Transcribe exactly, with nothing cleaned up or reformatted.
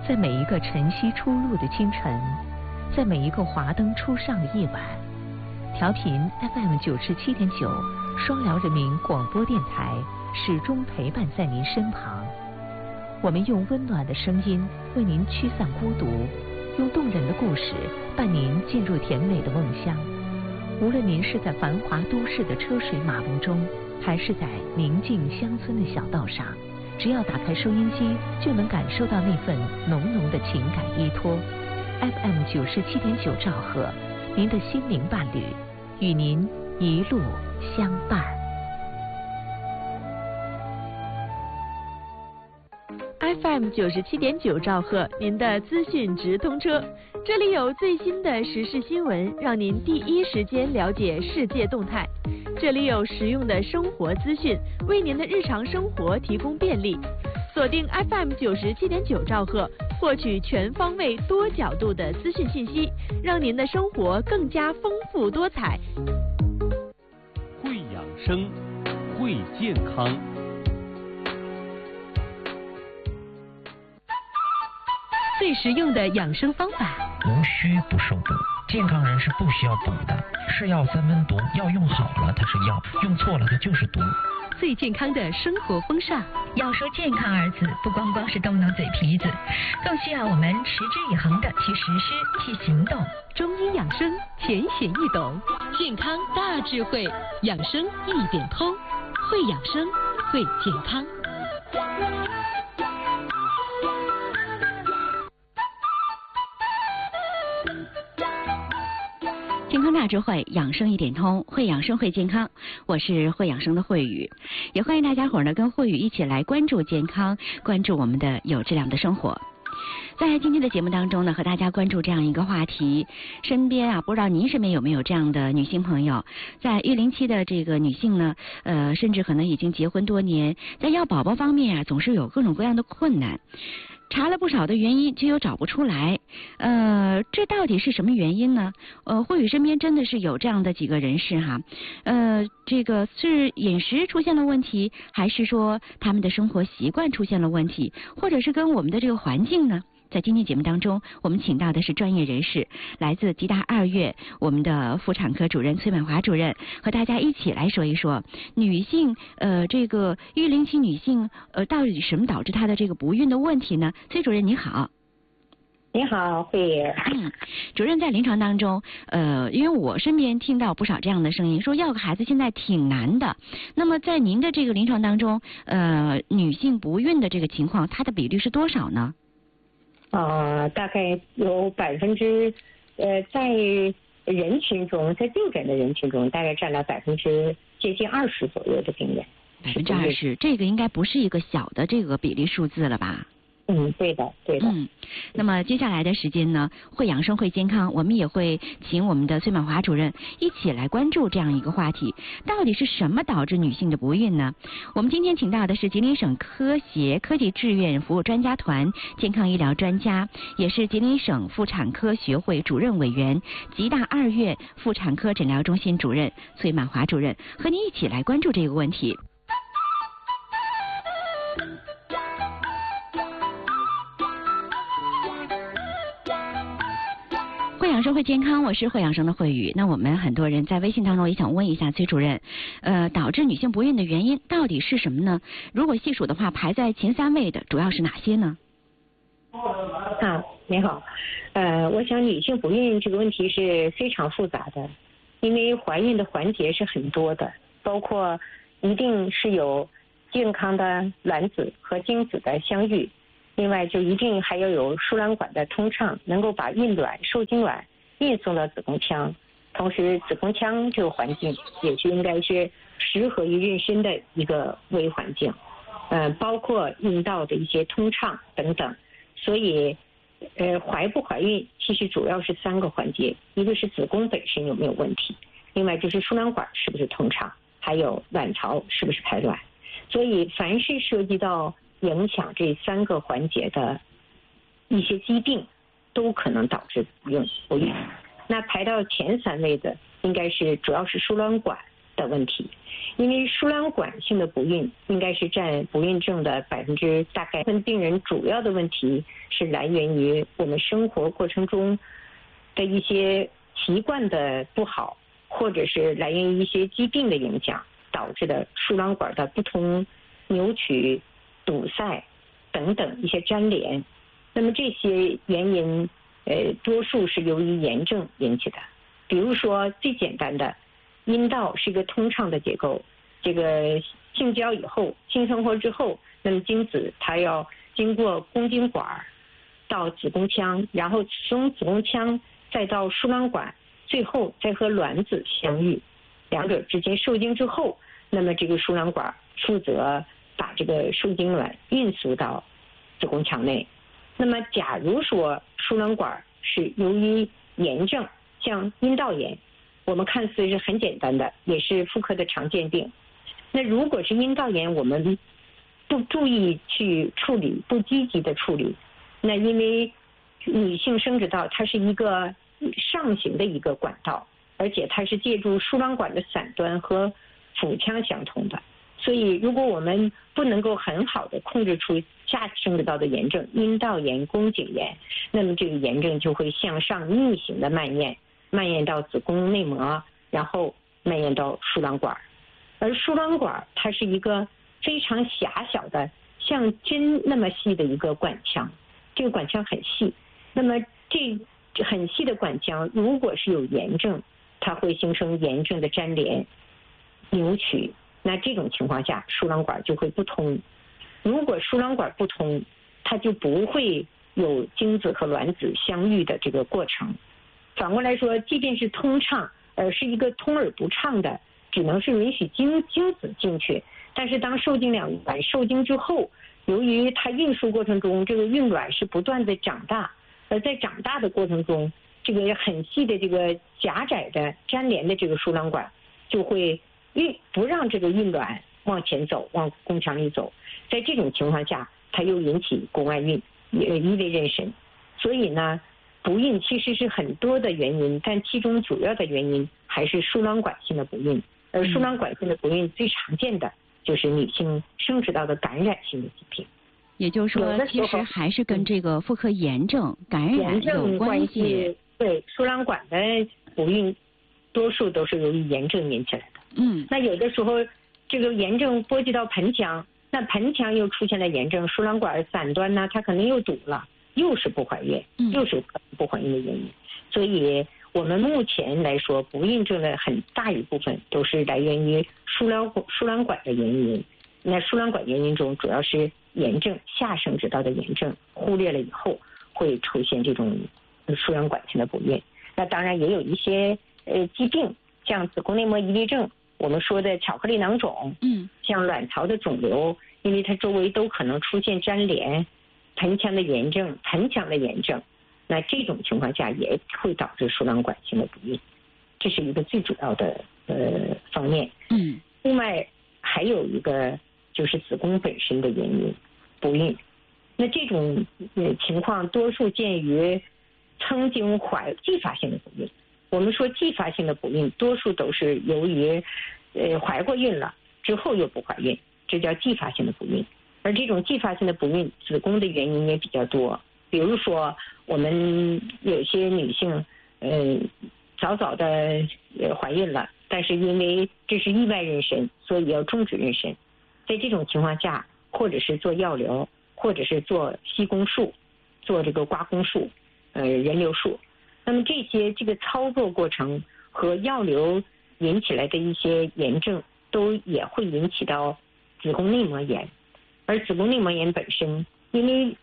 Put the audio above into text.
在每一个晨曦初露的清晨，在每一个华灯初上的夜晚，调频 F M 九十七点九，双辽人民广播电台始终陪伴在您身旁。我们用温暖的声音为您驱散孤独，用动人的故事伴您进入甜美的梦乡。无论您是在繁华都市的车水马龙中，还是在宁静乡村的小道上，只要打开收音机，就能感受到那份浓浓的情感依托。F M 九十七点九兆赫，您的心灵伴侣，与您一路相伴。 F M 九十七点九兆赫，您的资讯直通车，这里有最新的时事新闻，让您第一时间了解世界动态。这里有实用的生活资讯，为您的日常生活提供便利。锁定 F M 九十七点九兆赫，获取全方位、多角度的资讯信息，让您的生活更加丰富多彩。 会养生，会健康。 最实用的养生方法， 无需不受补。健康人是不需要补的，是药三分毒，药用好了它是药，用错了它就是毒。 最健康的生活风尚， 要说健康二字，不光光是动动嘴皮子，更需要我们持之以恒的去实施、去行动。 中医养生浅显易懂，健康大智慧，养生一点通，会养生，会健康。 健康大智慧，养生一点通，会养生会健康。我是会养生的慧宇，也欢迎大家伙呢跟慧宇一起来关注健康，关注我们的有质量的生活。在今天的节目当中呢，和大家关注这样一个话题，身边啊，不知道您身边有没有这样的女性朋友，在育龄期的这个女性呢，呃，甚至可能已经结婚多年，在要宝宝方面啊，总是有各种各样的困难。查了不少的原因，却又找不出来，呃，这到底是什么原因呢？呃，慧宇身边真的是有这样的几个人士哈，呃，这个是饮食出现了问题，还是说他们的生活习惯出现了问题，或者是跟我们的这个环境呢？在今天节目当中，我们请到的是专业人士，来自吉大二院我们的妇产科主任崔满华主任，和大家一起来说一说女性呃这个育龄期女性呃到底什么导致她的这个不孕的问题呢？崔主任你好。 你好，慧儿。 嗯，主任在临床当中，呃，因为我身边听到不少这样的声音，说要个孩子现在挺难的。那么在您的这个临床当中，呃，女性不孕的这个情况，它的比率是多少呢？ 呃，大概有百分之，呃，在人群中，在就诊的人群中，大概占了百分之接近二十左右的病人。 百分之二十，这个应该不是一个小的这个比例数字了吧？ 嗯，对的，对的。 嗯，那么接下来的时间呢，会养生会健康，我们也会请我们的崔满华主任一起来关注这样一个话题，到底是什么导致女性的不孕呢？我们今天请到的是吉林省科协科技志愿服务专家团健康医疗专家，也是吉林省妇产科学会主任委员、吉大二院妇产科诊疗中心主任崔满华主任，和您一起来关注这个问题。会养生会健康，我是会养生的慧宇。那我们很多人在微信当中也想问一下崔主任，呃，导致女性不孕的原因到底是什么呢？如果细数的话，排在前三位的主要是哪些呢？ 啊，你好，呃，我想女性不孕这个问题是非常复杂的，因为怀孕的环节是很多的，包括一定是有健康的卵子和精子的相遇。另外就一定还要有输卵管的通畅，能够把孕卵、受精卵运送到子宫腔，同时子宫腔这个环境也是应该是适合于妊娠的一个微环境，嗯、呃，包括阴道的一些通畅等等。所以，呃，怀不怀孕其实主要是三个环节，一个是子宫本身有没有问题，另外就是输卵管是不是通畅，还有卵巢是不是排卵。所以凡是涉及到影响这三个环节的一些疾病，都可能导致不孕不孕。那排到前三位的，应该是主要是输卵管的的问题。因为输卵管性的不孕应该是占不孕症的百分之大概，跟病人主要的问题是来源于我们生活过程中的一些习惯的不好，或者是来源于一些疾病的影响导致的输卵管的不同扭曲、堵塞等等一些粘连。那么这些原因呃多数是由于炎症引起的。比如说最简单的，阴道是一个通畅的结构，这个性交以后，性生活之后，那么精子它要经过宫颈管到子宫腔，然后从子宫腔再到输卵管，最后再和卵子相遇，两者之间受精之后，那么这个输卵管负责把这个受精卵运输到子宫腔内。那么假如说输卵管是由于炎症，像阴道炎，我们看似是很简单的，也是妇科的常见病。那如果是阴道炎，我们不注意去处理，不积极的处理，那因为女性生殖道它是一个上行的一个管道，而且它是借助输卵管的伞端和腹腔相通的，所以如果我们不能够很好的控制出下生殖道的炎症，阴道炎、宫颈炎，那么这个炎症就会向上逆行的蔓延，蔓延到子宫内膜，然后蔓延到输卵管。而输卵管它是一个非常狭小的像针那么细的一个管腔，这个管腔很细，那么这很细的管腔如果是有炎症，它会形成炎症的粘连扭曲，那这种情况下输卵管就会不通。如果输卵管不通，它就不会有精子和卵子相遇的这个过程。反过来说，即便是通畅，而是一个通而不畅的，只能是允许精精子进去，但是当受精卵受精之后，由于它运输过程中这个孕卵是不断的长大，而在长大的过程中，这个很细的这个狭窄的粘连的这个输卵管就会孕不让这个孕卵往前走，往宫腔里走，在这种情况下，它又引起宫外孕，呃，异位妊娠。所以呢，不孕其实是很多的原因，但其中主要的原因还是输卵管性的不孕。而输卵管性的不孕最常见的就是女性生殖道的感染性的疾病。 也就是说，其实还是跟这个妇科炎症感染有关系。 对，输卵管的不孕多数都是由于炎症引起来的。 嗯， 那有的时候这个炎症波及到盆腔，那盆腔又出现了炎症，输卵管伞端呢，它可能又堵了，又是不怀孕，又是不怀孕的原因。所以我们目前来说，不孕症的很大一部分都是来源于输卵管输卵管的原因。那输卵管原因中，主要是炎症，下生殖道的炎症忽略了以后，会出现这种输卵管性的不孕。那当然也有一些呃疾病，像子宫内膜异位症，我们说的巧克力囊肿， 嗯， 像卵巢的肿瘤，因为它周围都可能出现粘连，盆腔的炎症，盆腔的炎症，那这种情况下也会导致输卵管性的不孕，这是一个最主要的呃方面。 嗯， 另外还有一个就是子宫本身的原因不孕，那这种呃情况多数见于曾经怀继发性的不孕。我们说继发性的不孕，多数都是由于呃怀过孕了之后又不怀孕，这叫继发性的不孕。而这种继发性的不孕，子宫的原因也比较多。比如说，我们有些女性，呃，早早的呃怀孕了，但是因为这是意外妊娠，所以要终止妊娠。在这种情况下，或者是做药疗，或者是做吸宫术，做这个刮宫术，呃，人流术。那么这些这个操作过程和药流引起来的一些炎症，都也会引起到子宫内膜炎。而子宫内膜炎本身，因为